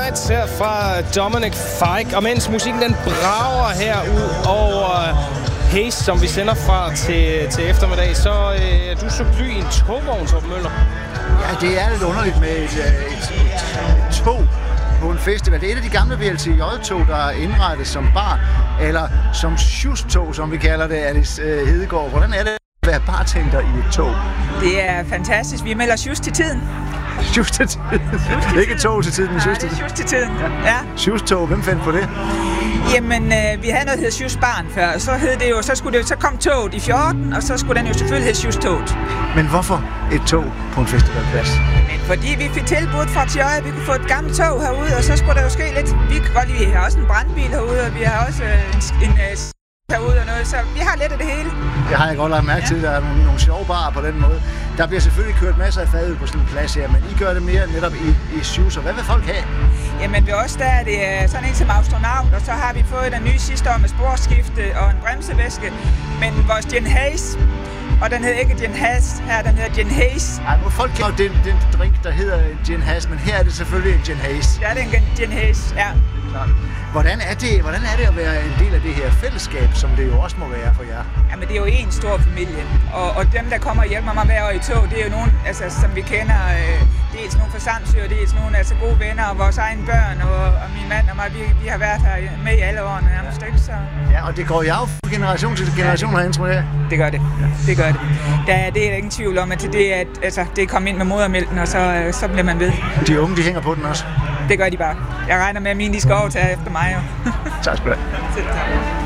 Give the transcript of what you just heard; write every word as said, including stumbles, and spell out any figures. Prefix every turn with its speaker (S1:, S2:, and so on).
S1: Lights her fra Dominic Fike. Og mens musikken den brager her ud over Haze, som vi sender fra til, til eftermiddag, så øh, du så bly i en togvogn, Torben Møller.
S2: Ja, det er lidt underligt med et, et, et, et tog på en festival. Det er et af de gamle V L T J-tog, der er indrettet som bar, eller som sjustog, som vi kalder det, Alice øh, Hedegaard. Hvordan er det at være bartender i et tog?
S3: Det er fantastisk. Vi melder sjust til tiden.
S2: Sjust til tiden? Ikke et tog til tiden, men sjust til tiden.
S3: Ja, det er sjust til tiden, ja.
S2: Sjusttog, hvem fandt på det?
S3: Jamen, øh, vi havde noget, der hed Sjustbarn før, og så, hed det jo, så, skulle det, så kom toget i fjorten, og så skulle den jo selvfølgelig hedde Sjusttoget.
S2: Men hvorfor et tog på en festivalplads?
S3: Men fordi vi fik tilbudt fra Tjøje, at vi kunne få et gammelt tog herude, og så skulle der jo ske lidt. Vi kan godt lide, vi har også en brandbil herude, og vi har også øh, en, en øh, herude og noget, så vi har lidt af det hele.
S2: Det har jeg godt lagt mærke til, der er nogle, nogle sjove barer på den måde. Der bliver selvfølgelig kørt masser af fad ud på sådan en plads her, men I gør det mere netop i, i shoes, og hvad vil folk have?
S3: Jamen ved os der er det sådan en som astronaut, og så har vi fået den nye sidste år med sporskifte og en bremsevæske, men vores Gin Haze, og den hedder ikke Gin Haze, her den hedder Gin Haze.
S2: Ej, nu folk kender den, den drink, der hedder Gin Haze, men her er det selvfølgelig en Gin Haze.
S3: Ja, det er en Gin Haze, ja.
S2: Klart. Hvordan er, det, hvordan er det at være en del af det her fællesskab, som det jo også må være for jer?
S3: Jamen det er jo en stor familie, og, og dem der kommer og hjælper mig hver år i tog, det er jo nogen, altså, som vi kender, øh, dels nogle fra Samsø, og dels nogle altså, gode venner, og vores egne børn, og, og min mand og mig, vi, vi har været her med i alle årene nærmest, ikke? Så...
S2: Ja, og det går jo af fra generation til generation herinde, tror jeg.
S3: Det gør det, det gør det. Der, det er der ingen tvivl om, at det er, altså, det er kommet ind med modermælken, og så, så bliver man ved.
S2: De unge, de hænger på den også.
S3: Det gør de bare. Jeg regner med, at mine de skal overtage efter mig. Jo.
S2: Tak skal du have.
S3: Selv tak.